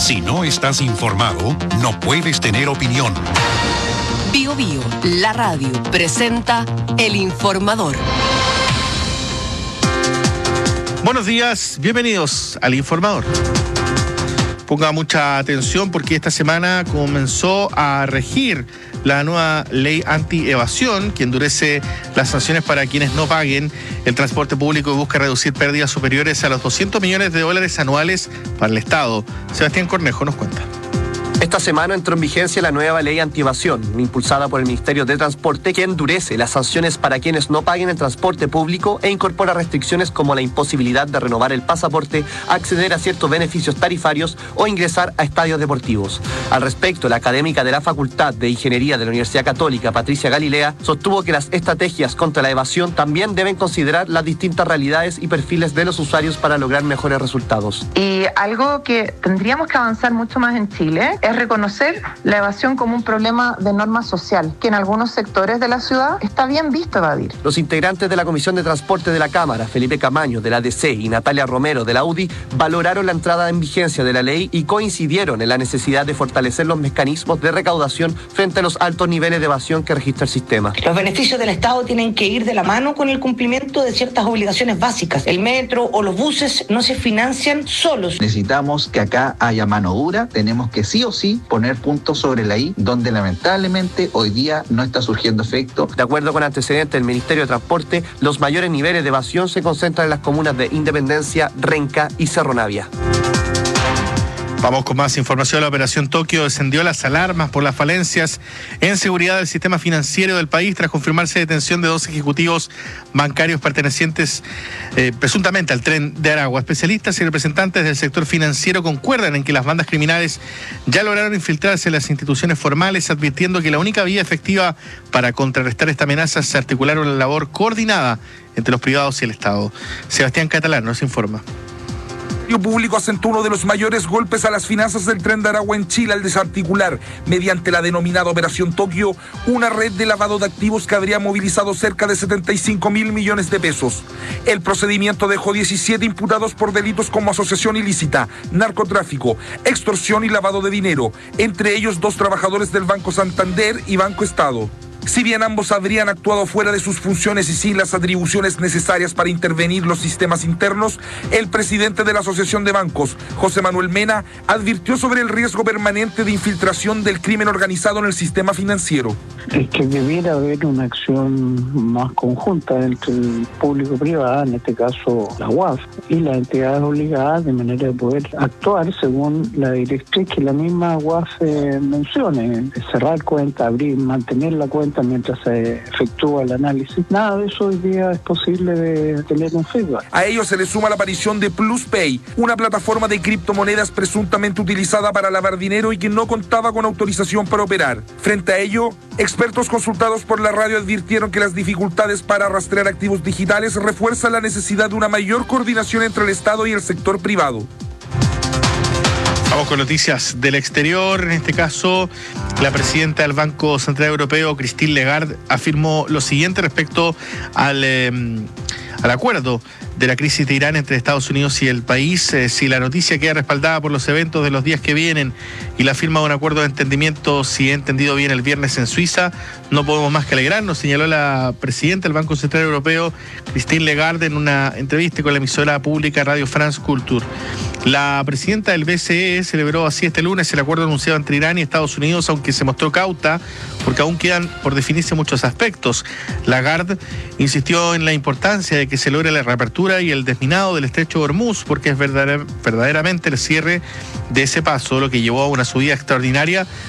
Si no estás informado, no puedes tener opinión. Bio Bio, la radio, presenta El Informador. Buenos días, bienvenidos al Informador. Ponga mucha atención porque esta semana comenzó a regir la nueva ley anti-evasión que endurece las sanciones para quienes no paguen el transporte público y busca reducir pérdidas superiores a los $200 millones anuales para el Estado. Sebastián Cornejo nos cuenta. Esta semana entró en vigencia la nueva ley anti-evasión, impulsada por el Ministerio de Transporte, que endurece las sanciones para quienes no paguen el transporte público e incorpora restricciones como la imposibilidad de renovar el pasaporte, acceder a ciertos beneficios tarifarios o ingresar a estadios deportivos. Al respecto, la académica de la Facultad de Ingeniería de la Universidad Católica, Patricia Galilea, sostuvo que las estrategias contra la evasión también deben considerar las distintas realidades y perfiles de los usuarios para lograr mejores resultados. Y algo que tendríamos que avanzar mucho más en Chile es reconocer la evasión como un problema de norma social, que en algunos sectores de la ciudad está bien visto evadir. Los integrantes de la Comisión de Transporte de la Cámara, Felipe Camaño, de la ADC, y Natalia Romero, de la UDI, valoraron la entrada en vigencia de la ley y coincidieron en la necesidad de fortalecer los mecanismos de recaudación frente a los altos niveles de evasión que registra el sistema. Los beneficios del Estado tienen que ir de la mano con el cumplimiento de ciertas obligaciones básicas. El metro o los buses no se financian solos. Necesitamos que acá haya mano dura, tenemos que sí o sí poner puntos sobre la I, donde lamentablemente hoy día no está surgiendo efecto. De acuerdo con antecedentes del Ministerio de Transporte, los mayores niveles de evasión se concentran en las comunas de Independencia, Renca y Cerro Navia. Vamos con más información. La Operación Tokio descendió las alarmas por las falencias en seguridad del sistema financiero del país tras confirmarse detención de 2 ejecutivos bancarios pertenecientes presuntamente al Tren de Aragua. Especialistas y representantes del sector financiero concuerdan en que las bandas criminales ya lograron infiltrarse en las instituciones formales, advirtiendo que la única vía efectiva para contrarrestar esta amenaza es articular una labor coordinada entre los privados y el Estado. Sebastián Catalán nos informa. El Ministerio Público asentó uno de los mayores golpes a las finanzas del Tren de Aragua en Chile al desarticular, mediante la denominada Operación Tokio, una red de lavado de activos que habría movilizado cerca de 75.000 millones de pesos. El procedimiento dejó 17 imputados por delitos como asociación ilícita, narcotráfico, extorsión y lavado de dinero, entre ellos 2 trabajadores del Banco Santander y Banco Estado. Si bien ambos habrían actuado fuera de sus funciones y sin las atribuciones necesarias para intervenir los sistemas internos, el presidente de la Asociación de Bancos, José Manuel Mena, advirtió sobre el riesgo permanente de infiltración del crimen organizado en el sistema financiero. Es que debiera haber una acción más conjunta entre el público y privado, en este caso la UAF, y las entidades obligadas de manera de poder actuar según la directriz que la misma UAF mencione, cerrar cuenta, abrir, mantener la cuenta mientras se efectúa el análisis. Nada de eso hoy día es posible de tener un feedback. A ello se le suma la aparición de PlusPay, una plataforma de criptomonedas presuntamente utilizada para lavar dinero y que no contaba con autorización para operar. Frente a ello, expertos consultados por la radio advirtieron que las dificultades para rastrear activos digitales refuerzan la necesidad de una mayor coordinación entre el Estado y el sector privado. Vamos con noticias del exterior. En este caso, la presidenta del Banco Central Europeo, Christine Lagarde, afirmó lo siguiente respecto al acuerdo de la crisis de Irán entre Estados Unidos y el país. Si la noticia queda respaldada por los eventos de los días que vienen y la firma de un acuerdo de entendimiento, si he entendido bien, el viernes en Suiza, no podemos más que alegrarnos, señaló la presidenta del Banco Central Europeo, Christine Lagarde, en una entrevista con la emisora pública Radio France Culture. La presidenta del BCE celebró así este lunes el acuerdo anunciado entre Irán y Estados Unidos, aunque se mostró cauta porque aún quedan por definirse muchos aspectos. Lagarde insistió en la importancia de que se logre la reapertura y el desminado del estrecho de Hormuz, porque es verdaderamente el cierre de ese paso lo que llevó a una subida extraordinaria